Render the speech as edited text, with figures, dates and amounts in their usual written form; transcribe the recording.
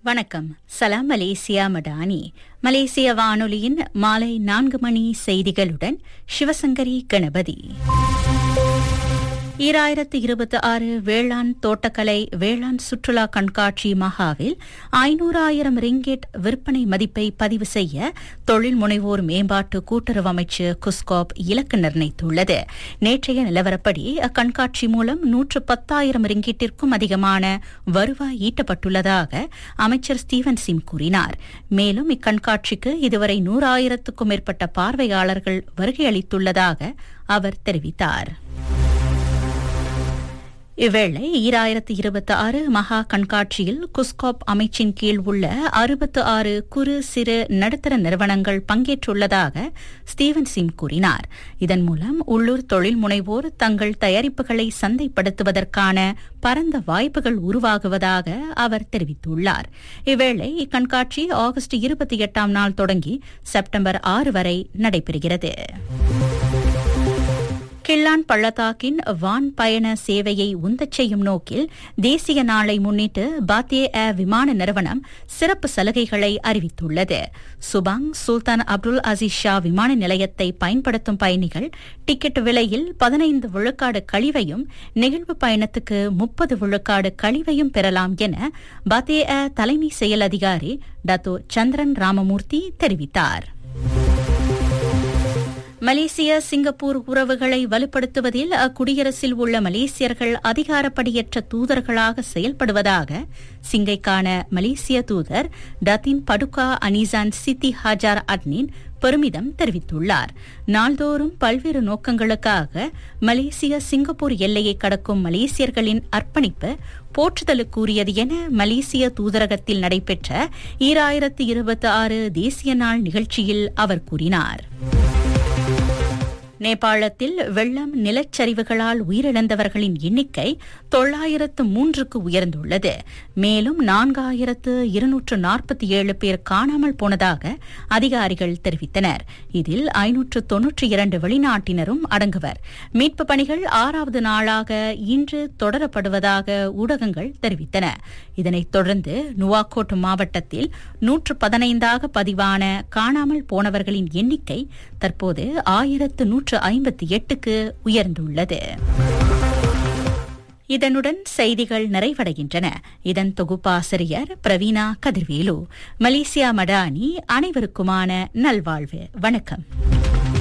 வணக்கம். சலாம் மலேசியா மடானி. மலேசிய வானொலியின் மாலை 4 மணி செய்திகளுடன் சிவசங்கரி கணபதி. 2026 வேளாண் தோட்டக்கலை வேளாண் சுற்றுலா கண்காட்சி மகாவில் 500,000 ரிங்கெட் விற்பனை மதிப்பை பதிவு செய்ய தொழில் முனைவோர் மேம்பாட்டு கூட்டுறவு அமைச்சு குஸ்காப் இலக்கு நிர்ணயித்துள்ளது. நேற்றைய நிலவரப்படி அக்கண்காட்சி மூலம் 110,000 ரிங்கெட்டிற்கும் அதிகமான வருவாய் ஈட்டப்பட்டுள்ளதாக அமைச்சர் ஸ்டீவன் சிம் கூறினார். மேலும் இக்கண்காட்சிக்கு இதுவரை 100,000க்கும் மேற்பட்ட பார்வையாளர்கள் வருகையளித்துள்ளதாக அவர் தெரிவித்தார். இவ்வேளை 2026 மகா கண்காட்சியில் குஸ்காப் அமைச்சின் கீழ் உள்ள 66 குறு சிறு நடுத்தர நிறுவனங்கள் பங்கேற்றுள்ளதாக ஸ்டீவன் சிம் கூறினார். இதன் மூலம் உள்ளூர் தொழில் முனைவோர் தங்கள் தயாரிப்புகளை சந்தைப்படுத்துவதற்கான பரந்த வாய்ப்புகள் உருவாகுவதாக அவர் தெரிவித்துள்ளார். இவ்வேளை இக்கண்காட்சி ஆகஸ்ட் 28ஆம் நாள் தொடங்கி செப்டம்பர் 6 வரை நடைபெறுகிறது. கிள்ளான் பள்ளத்தாக்கின் வான் பயண சேவையை உந்தச் செய்யும் நோக்கில் தேசிய நாளை முன்னிட்டு பாத்தே ஏர் விமான நிறுவனம் சிறப்பு சலுகைகளை அறிவித்துள்ளது. சுபாங் சுல்தான் அப்துல் அசீஸ் ஷா விமான நிலையத்தை பயன்படுத்தும் பயணிகள் டிக்கெட் விலையில் 15 விழுக்காடு கழிவையும் நிகழ்வு பயணத்துக்கு 30 விழுக்காடு கழிவையும் பெறலாம் என பாத்தே ஏர் தலைமை செயல் அதிகாரி டத்தோ சந்திரன் ராமமூர்த்தி தெரிவித்தார். மலேசிய சிங்கப்பூர் உறவுகளை வலுப்படுத்துவதில் அக்குடியரசில் உள்ள மலேசியர்கள் அதிகாரப்படியற்ற தூதர்களாக செயல்படுவதாக சிங்கைக்கான மலேசிய தூதர் டத்தின் படுகா அனிசான் சித்தி ஹாஜார் அட்னின் பெருமிதம் தெரிவித்துள்ளார். நாள்தோறும் பல்வேறு நோக்கங்களுக்காக மலேசிய சிங்கப்பூர் எல்லையை கடக்கும் மலேசியர்களின் அர்ப்பணிப்பு போற்றுதலுக்குரியது என மலேசிய தூதரகத்தில் நடைபெற்ற 2026 தேசிய நாள் நிகழ்ச்சியில் அவர் கூறினார். நேபாளத்தில் வெள்ளம் நிலச்சரிவுகளால் உயிரிழந்தவர்களின் எண்ணிக்கை 903க்கு உயர்ந்துள்ளது. மேலும் 4,247 பேர் காணாமல் போனதாக அதிகாரிகள் தெரிவித்தனர். இதில் 592 வெளிநாட்டினரும் அடங்குவர். மீட்புப் பணிகள் 6வது நாளாக இன்று தொடரப்படுவதாக ஊடகங்கள் தெரிவித்தன. இதனைத் தொடர்ந்து நுவாகோட் மாவட்டத்தில் 115ஆக பதிவான காணாமல் போனவர்களின் எண்ணிக்கை தற்போது 1158க்கு உயர்ந்துள்ளது. இதனுடன் செய்திகள் நிறைவடைகின்றன. இதன் தொகுப்பாசிரியர் பிரவீணா கதிர்வேலு. மலேசியா மடானி. அனைவருக்குமான நல்வாழ்வு. வணக்கம்.